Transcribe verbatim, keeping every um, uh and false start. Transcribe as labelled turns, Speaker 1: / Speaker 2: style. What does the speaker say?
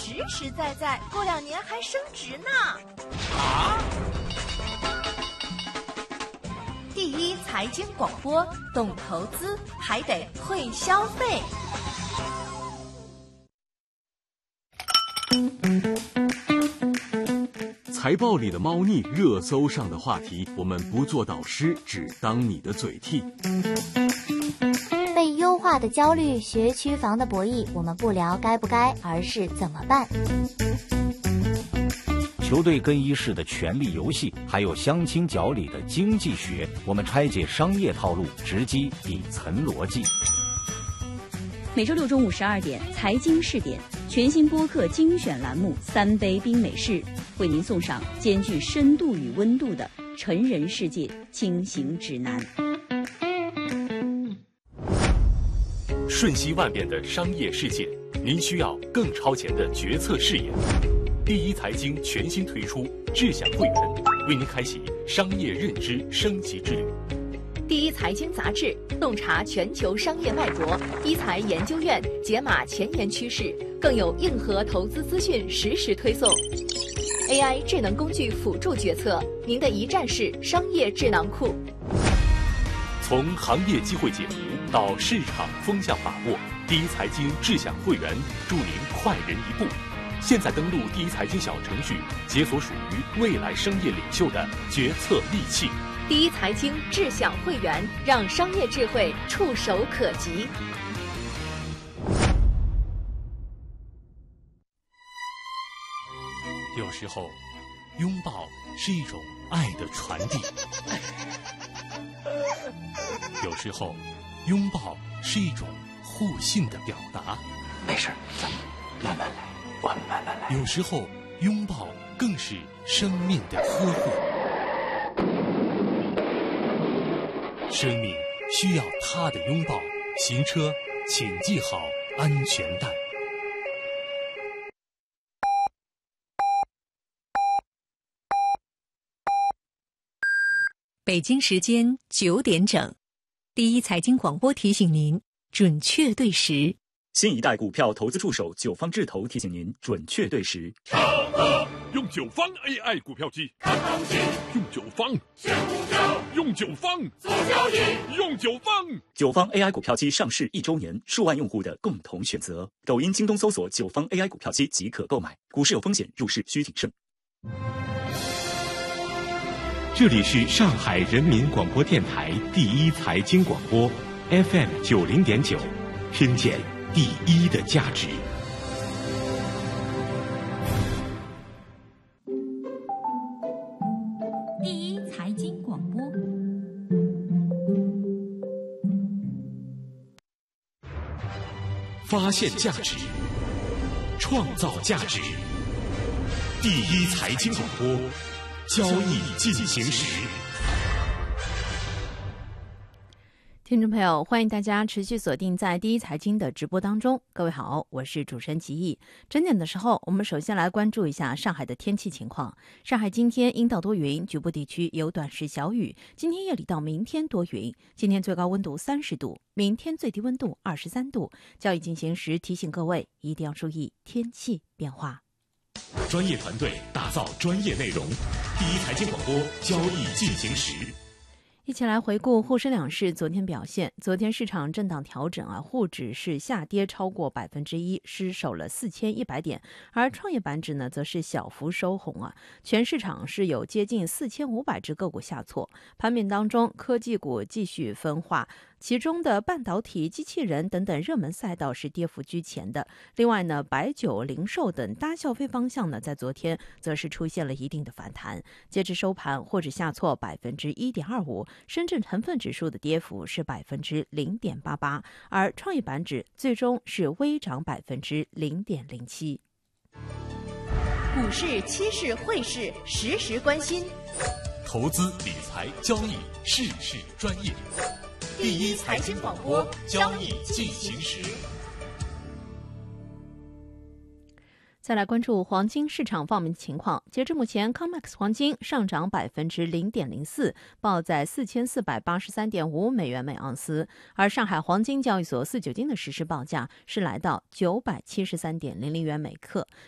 Speaker 1: 实实在在，过两年还升值呢。
Speaker 2: 啊！
Speaker 1: 第一财经广播，懂投资还得会消费。
Speaker 3: 财报里的猫腻，热搜上的话题，我们不做导师，只当你的嘴替。
Speaker 4: 被优化的焦虑，学区房的博弈，我们不聊该不该，而是怎么办。
Speaker 5: 球队更衣室的权力游戏，还有相亲角里的经济学，我们拆解商业套路，直击底层逻辑。
Speaker 6: 每周六中午十二点，财经试点全新播客精选栏目《三杯冰美式》，为您送上兼具深度与温度的成人世界轻行指南。
Speaker 7: 瞬息万变的商业世界，您需要更超前的决策视野。第一财经全新推出智享会员，为您开启商业认知升级之旅。
Speaker 1: 第一财经杂志洞察全球商业脉搏，一财研究院解码前沿趋势，更有硬核投资资讯实时推送。A I 智能工具辅助决策，您的一站式商业智囊库。
Speaker 7: 从行业机会解读到市场风向把握，第一财经智享会员助您快人一步。现在登录第一财经小程序，解锁属于未来商业领袖的决策利器。
Speaker 1: 第一财经智享会员，让商业智慧触手可及。
Speaker 7: 有时候，拥抱是一种爱的传递；有时候，拥抱是一种互信的表达。
Speaker 2: 没事，咱们慢慢来，我们慢慢来。
Speaker 7: 有时候，拥抱更是生命的呵护。生命需要他的拥抱，行车请系好安全带。
Speaker 8: 北京时间九点整，第一财经广播提醒您准确对时。
Speaker 9: 新一代股票投资助手九方智投提醒您准确对时。
Speaker 10: 用九方 A I 股票机看行情，用九方选股票，用九方做交易，用九方。
Speaker 9: 九方 A I 股票机上市一周年，数万用户的共同选择。抖音、京东搜索九方 A I 股票机即可购买。股市有风险，入市需谨慎。
Speaker 3: 这里是上海人民广播电台第一财经广播 F M 九零点九，听见第一的价值。
Speaker 8: 第一财经广播，
Speaker 3: 发现价值，创造价值。第一财经广播，交易进行时。
Speaker 11: 听众朋友，欢迎大家持续锁定在第一财经的直播当中。各位好，我是主持人齐毅。整点的时候，我们首先来关注一下上海的天气情况。上海今天阴到多云，局部地区有短时小雨。今天夜里到明天多云。今天最高温度三十度，明天最低温度二十三度。交易进行时提醒各位一定要注意天气变化。
Speaker 3: 专业团队打造专业内容，第一财经广播交易进行时。
Speaker 11: 一起来回顾沪深两市昨天表现。昨天市场震荡调整啊，沪指是下跌超过百分之一，失守了四千一百点，而创业板指呢则是小幅收红啊。全市场是有接近四千五百只个股下挫。盘面当中，科技股继续分化。其中的半导体、机器人等等热门赛道是跌幅居前的。另外呢，白酒、零售等大消费方向呢，在昨天则是出现了一定的反弹。截至收盘，沪指下挫百分之一点二五，深圳成分指数的跌幅是百分之零点八八，而创业板指最终是微涨百分之零点零七。
Speaker 1: 股市、期市、汇市，实时关心。
Speaker 7: 投资理财交易，事事专业。第一财经广播，交易进行时。
Speaker 11: 再来关注黄金市场方面的情况。截至目前 C O M E X 黄金上涨百分之零点零四，报在四千四百八十三点五美元每盎司。而上海黄金交易所四九金的实时报价是来到九百七十三点零零元每克，